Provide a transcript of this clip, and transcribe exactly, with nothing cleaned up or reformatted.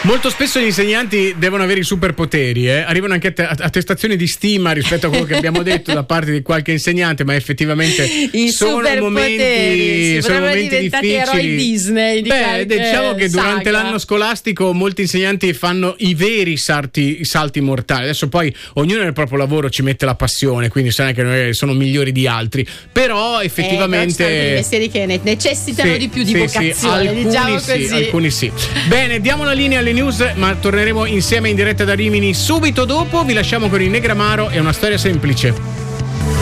Molto spesso gli insegnanti devono avere i superpoteri, eh? Arrivano anche att- attestazioni di stima rispetto a quello che abbiamo detto da parte di qualche insegnante, ma effettivamente I sono momenti, sono momenti difficili. Eroi Disney di Beh, diciamo che durante saga. l'anno scolastico molti insegnanti fanno i veri salti, i salti mortali. Adesso poi ognuno nel proprio lavoro ci mette la passione, quindi sai che noi sono migliori di altri, però effettivamente eh, però ci sono dei mestieri che ne- necessitano sì, di più di sì, vocazione, sì, alcuni diciamo sì, così. alcuni sì. Bene, diamo la linea alle news, ma torneremo insieme in diretta da Rimini subito dopo. Vi lasciamo con il Negramaro e Una storia semplice.